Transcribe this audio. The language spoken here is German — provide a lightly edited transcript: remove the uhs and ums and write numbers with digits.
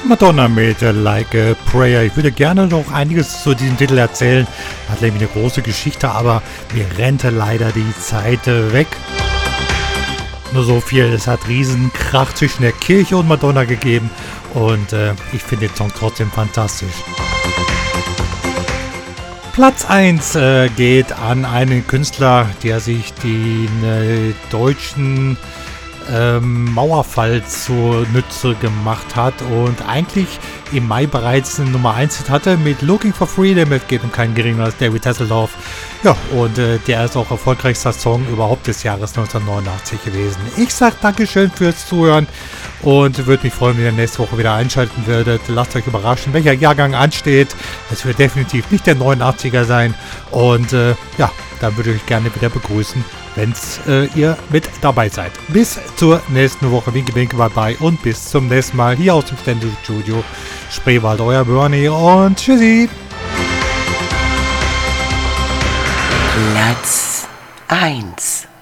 Madonna mit Like a Prayer. Ich würde gerne noch einiges zu diesem Titel erzählen. Hat nämlich eine große Geschichte, aber mir rennt leider die Zeit weg. Nur so viel, es hat riesen Krach zwischen der Kirche und Madonna gegeben und ich finde den Song trotzdem fantastisch. Platz 1 geht an einen Künstler, der sich den deutschen Mauerfall zunutze gemacht hat und eigentlich im Mai bereits eine Nummer 1 Hit hatte mit Looking for Freedom. Es geht um keinen geringeren als David Hasselhoff. Ja, und der ist auch erfolgreichster Song überhaupt des Jahres 1989 gewesen. Ich sag Dankeschön fürs Zuhören und würde mich freuen, wenn ihr nächste Woche wieder einschalten würdet. Lasst euch überraschen, welcher Jahrgang ansteht. Es wird definitiv nicht der 89er sein und ja, dann würde ich euch gerne wieder begrüßen, wenn ihr mit dabei seid. Bis zur nächsten Woche. Winke, winke, bye bye und bis zum nächsten Mal hier aus dem Studio Spreewald, euer Bernie und tschüssi. Platz 1.